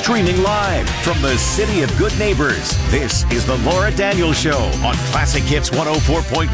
Streaming live from the city of good neighbors, this is the Laura Daniels Show on Classic Hits 104.1,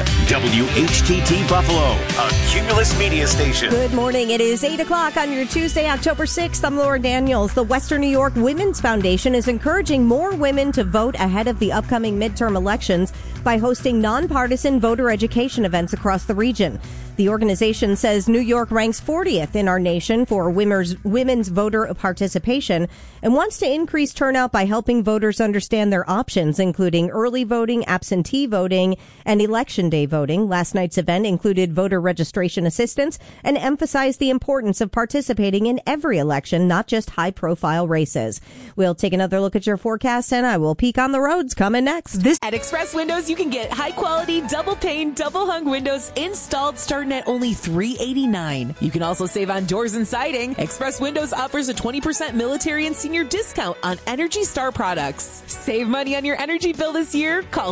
WHTT Buffalo, a Cumulus media station. Good morning. It is 8 o'clock on your Tuesday, October 6th. I'm Laura Daniels. The Western New York Women's Foundation is encouraging more women to vote ahead of the upcoming midterm elections by hosting nonpartisan voter education events across the region. The organization says New York ranks 40th in our nation for women's voter participation and wants to increase turnout by helping voters understand their options, including early voting, absentee voting, and election day voting. Last night's event included voter registration assistance and emphasized the importance of participating in every election, not just high-profile races. We'll take another look at your forecast, and I will peek on the roads coming next. At Express Windows, you can get high-quality, double-pane, double-hung windows installed starting at only $389. You can also save on doors and siding. Express Windows offers a 20% military and senior discount on Energy Star products. Save money on your energy bill this year. Call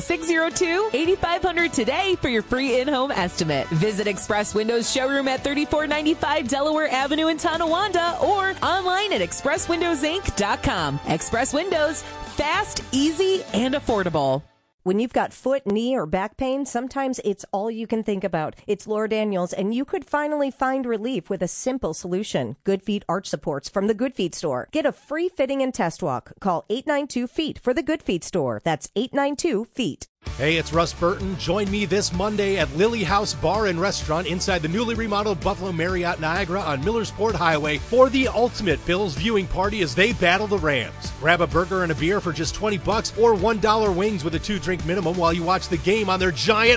602-8500 today for your free in-home estimate. Visit Express Windows showroom at 3495 Delaware Avenue in Tonawanda or online at expresswindowsinc.com. Express Windows, fast, easy, and affordable. When you've got foot, knee, or back pain, sometimes it's all you can think about. It's Laura Daniels, and you could finally find relief with a simple solution. Good Feet Arch Supports from the Good Feet Store. Get a free fitting and test walk. Call 892-FEET for the Good Feet Store. That's 892-FEET. Hey, it's Russ Burton. Join me this Monday at Lily House Bar and Restaurant inside the newly remodeled Buffalo Marriott Niagara on Millersport Highway for the ultimate Bills viewing party as they battle the Rams. Grab a burger and a beer for just $20 or $1 wings with a 2-drink minimum while you watch the game on their giant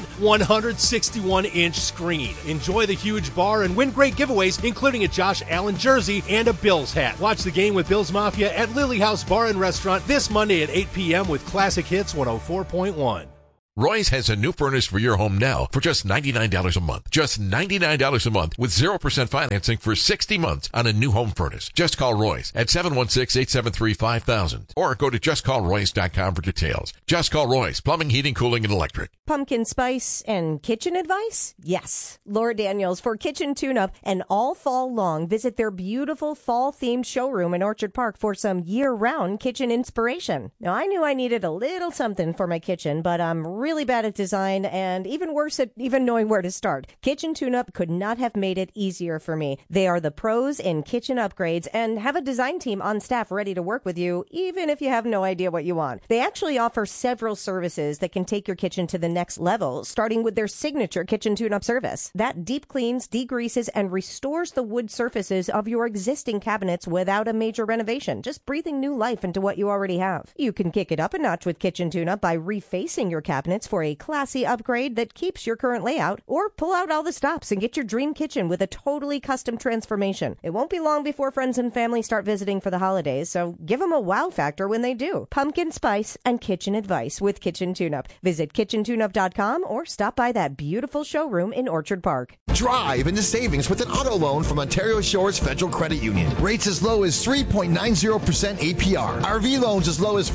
161-inch screen. Enjoy the huge bar and win great giveaways, including a Josh Allen jersey and a Bills hat. Watch the game with Bills Mafia at Lily House Bar and Restaurant this Monday at 8 p.m. with Classic Hits 104.1. Roy's has a new furnace for your home now for just $99 a month. Just $99 a month with 0% financing for 60 months on a new home furnace. Just call Roy's at 716-873-5000 or go to justcallroy's.com for details. Just call Roy's, plumbing, heating, cooling, and electric. Pumpkin spice and kitchen advice? Yes. Laura Daniels for Kitchen Tune-Up, and all fall long, visit their beautiful fall-themed showroom in Orchard Park for some year-round kitchen inspiration. Now, I knew I needed a little something for my kitchen, but I'm really bad at design and even worse at even knowing where to start. Kitchen Tune-Up could not have made it easier for me. They are the pros in kitchen upgrades and have a design team on staff ready to work with you, even if you have no idea what you want. They actually offer several services that can take your kitchen to the next level, starting with their signature Kitchen Tune-Up service. That deep cleans, degreases, and restores the wood surfaces of your existing cabinets without a major renovation, just breathing new life into what you already have. You can kick it up a notch with Kitchen Tune-Up by refacing your cabinets for a classy upgrade that keeps your current layout, or pull out all the stops and get your dream kitchen with a totally custom transformation. It won't be long before friends and family start visiting for the holidays, so give them a wow factor when they do. Pumpkin spice and kitchen advice with Kitchen Tune-Up. Visit kitchentune-up.com or stop by that beautiful showroom in Orchard Park. Drive into savings with an auto loan from Ontario Shores Federal Credit Union. Rates as low as 3.90% APR. RV loans as low as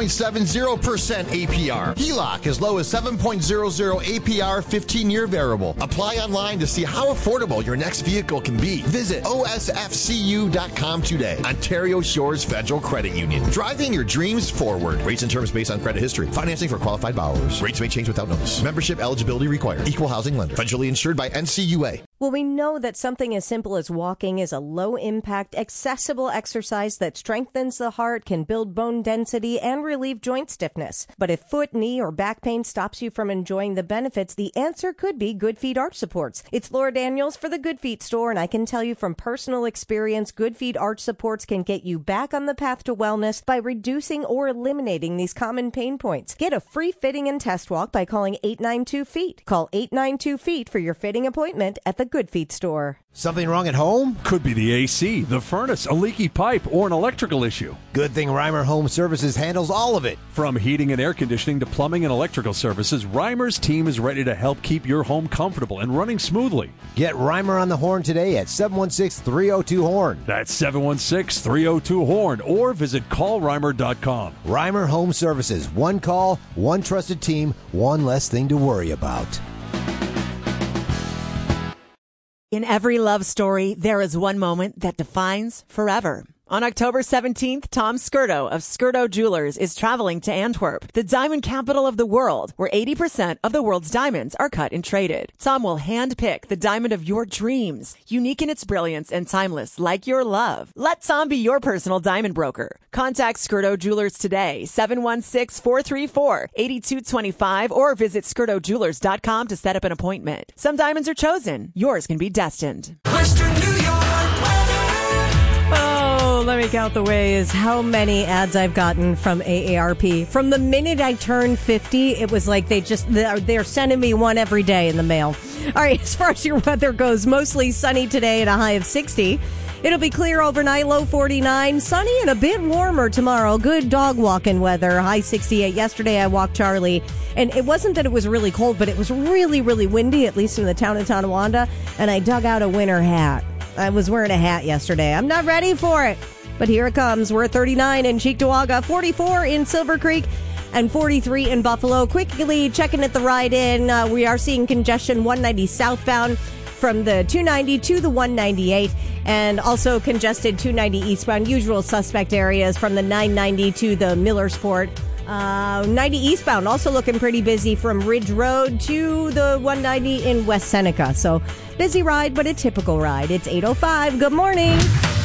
4.70% APR. HELOC as low as 7.00 APR 15-year variable. Apply online to see how affordable your next vehicle can be. Visit osfcu.com today. Ontario Shores Federal Credit Union. Driving your dreams forward. Rates and terms based on credit history. Financing for qualified borrowers. Rates may change without notice. Membership eligibility required. Equal housing lender. Federally insured by NCUA. Well, we know that something as simple as walking is a low-impact, accessible exercise that strengthens the heart, can build bone density, and relieve joint stiffness. But if foot, knee, or back pain stops you from enjoying the benefits, the answer could be Good Feet Arch Supports. It's Laura Daniels for the Good Feet Store, and I can tell you from personal experience, Good Feet Arch Supports can get you back on the path to wellness by reducing or eliminating these common pain points. Get a free fitting and test walk by calling 892-FEET. Call 892-FEET for your fitting appointment at the Good Feet Store. Something wrong at home? Could be the AC, the furnace, a leaky pipe, or an electrical issue. Good thing Reimer Home Services handles all of it. From heating and air conditioning to plumbing and electrical services, Reimer's team is ready to help keep your home comfortable and running smoothly. Get Reimer on the horn today at 716-302-HORN. That's 716-302-HORN, or visit callreimer.com. Reimer Home Services. One call, one trusted team, one less thing to worry about. In every love story, there is one moment that defines forever. On October 17th, Tom Skirdo of Skirdo Jewelers is traveling to Antwerp, the diamond capital of the world, where 80% of the world's diamonds are cut and traded. Tom will hand-pick the diamond of your dreams, unique in its brilliance and timeless, like your love. Let Tom be your personal diamond broker. Contact Skirdo Jewelers today, 716-434-8225, or visit skirtojewelers.com to set up an appointment. Some diamonds are chosen. Yours can be destined. Western New York weather. Oh, let me count the ways how many ads I've gotten from AARP. From the minute I turned 50, it was like they're sending me one every day in the mail. All right, as far as your weather goes, mostly sunny today and a high of 60. It'll be clear overnight, low 49, sunny and a bit warmer tomorrow. Good dog walking weather, high 68. Yesterday I walked Charlie, and it wasn't that it was really cold, but it was really, really windy, at least in the town of Tonawanda, and I dug out a winter hat. I was wearing a hat yesterday. I'm not ready for it, but here it comes. We're at 39 in Cheektowaga, 44 in Silver Creek, and 43 in Buffalo. Quickly checking at the ride-in, we are seeing congestion 190 southbound from the 290 to the 198, and also congested 290 eastbound. Usual suspect areas from the 990 to the Millersport. 90 eastbound also looking pretty busy from Ridge Road to the 190 in West Seneca. So busy ride, but a typical ride. It's 8:05. Good morning.